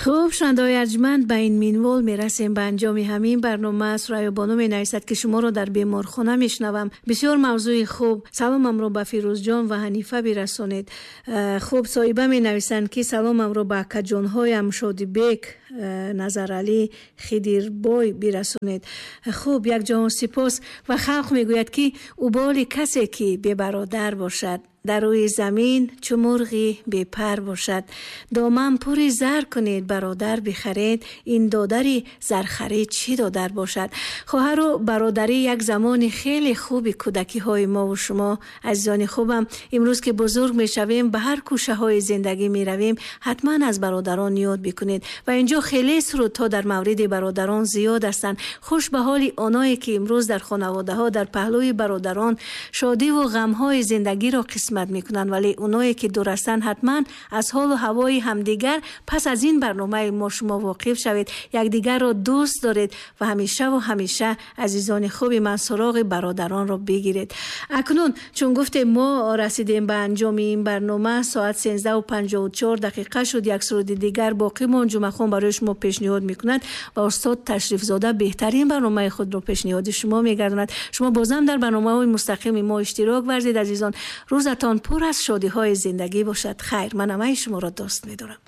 خب شنونده‌های ارجمند، به این منوال میرسیم به انجام همین برنامه. سرای بانو مینویسد که شما را در بیمارخانه میشنوم. بسیار موضوع خوب. سلامم رو به فیروز جان و حنیفه برسونید. خوب صاحبه مینویسند که سلامم رو به اکا جان‌هایم شادی بیک، نظر علی، خدیر بای برسونید. خوب، یک جهان سپاس. و خلق میگوید که اوبال کسی که بی برادر باشد در روی زمین چو مرغی بی پر باشد. دامن پوری زر کنید برادر بخرید، این دادری زر خرید چی دادر باشد. خواهر و برادری یک زمان خیلی خوبی کودکی های ما و شما عزیزان خوبم. امروز که بزرگ می شویم به هر کوشه های زندگی می رویم حتما از برادران یاد بکنید و اینجا خیلی سرودها در مورد برادران زیاد هستند. خوش به حال آنایی که امروز در خانواده ها در پهلوی برادران شادی و غم های زندگی را قسمت میکنن، ولی اونایی که دور هستن حتما از حال و هوای همدیگر پس از این برنامه ما شما واقف شوید، یکدیگر را دوست دارید و همیشه و همیشه عزیزان خوبی من سراغ برادران را بگیرید. اکنون چون گفتیم ما رسیدیم به انجام این برنامه، ساعت 13:54 شد. یک سرود دیگر باقی مون جمعه خان برای شما پیشنهاد میکند و استاد تشریف زاده بهترین برنامه خود رو پیشنهاد شما میگرداند. شما بازم در برنامه‌های مستقیم ما اشتراک ورزید عزیزان. روزتان پر از شادی های زندگی باشد. خیر، من همه شما را دوست می‌دارم.